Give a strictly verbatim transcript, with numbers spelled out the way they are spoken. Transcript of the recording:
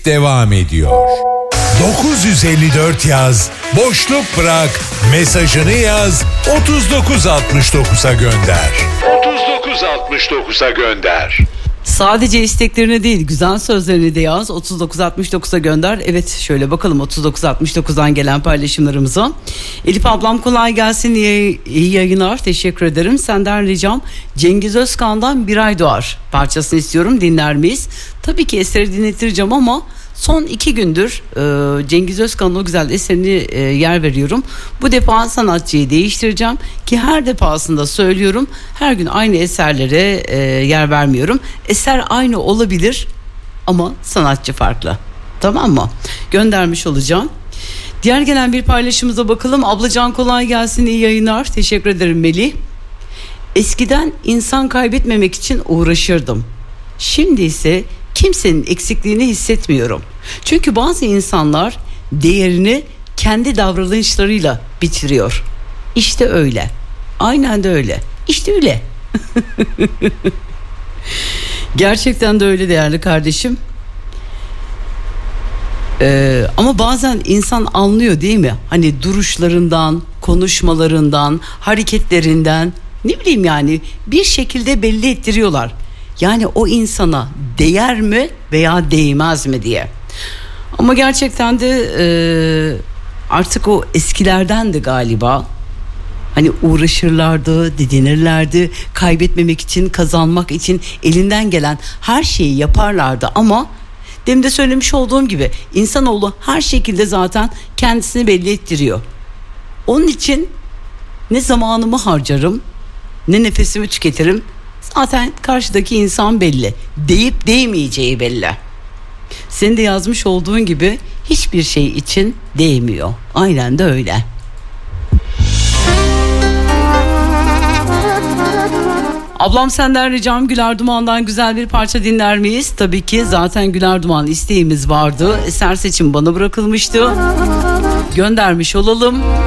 devam ediyor. dokuz yüz elli dört yaz, boşluk bırak, mesajını yaz, otuz dokuz altmış dokuza gönder. otuz dokuz altmış dokuza gönder. Sadece isteklerini değil, güzel sözlerini de yaz, otuz dokuz altmış dokuza gönder. Evet, şöyle bakalım otuz dokuz altmış dokuzdan gelen paylaşımlarımıza. Elif ablam kolay gelsin, iyi, iyi yayınlar, teşekkür ederim. Senden ricam Cengiz Özkan'dan Bir Ay Doğar parçasını istiyorum, dinler miyiz? Tabii ki eseri dinletireceğim ama son iki gündür e, Cengiz Özkan'ın o güzel eserini e, yer veriyorum. Bu defa sanatçıyı değiştireceğim ki her defasında söylüyorum, her gün aynı eserlere e, yer vermiyorum. Eser aynı olabilir ama sanatçı farklı. Tamam mı? Göndermiş olacağım. Diğer gelen bir paylaşımıza bakalım. Ablacan kolay gelsin, iyi yayınlar. Teşekkür ederim Melih. Eskiden insan kaybetmemek için uğraşırdım. Şimdi ise kimsenin eksikliğini hissetmiyorum. Çünkü bazı insanlar değerini kendi davranışlarıyla bitiriyor. İşte öyle. Aynen de öyle. İşte öyle. Gerçekten de öyle değerli kardeşim. Ee, ama bazen insan anlıyor değil mi? Hani duruşlarından, konuşmalarından, hareketlerinden, ne bileyim yani bir şekilde belli ettiriyorlar. Yani o insana değer mi veya değmez mi diye. Ama gerçekten de e, artık o eskilerden de galiba. Hani uğraşırlardı, didinirlerdi, kaybetmemek için, kazanmak için elinden gelen her şeyi yaparlardı. Ama demin de söylemiş olduğum gibi insanoğlu her şekilde zaten kendisini belli ettiriyor. Onun için ne zamanımı harcarım, ne nefesimi tüketirim. Zaten karşıdaki insan belli. Deyip değmeyeceği belli. Senin de yazmış olduğun gibi hiçbir şey için değmiyor. Aynen de öyle. Ablam senden ricam Güler Duman'dan güzel bir parça dinler miyiz? Tabii ki zaten Güler Duman isteğimiz vardı. Eser seçim bana bırakılmıştı. Göndermiş olalım.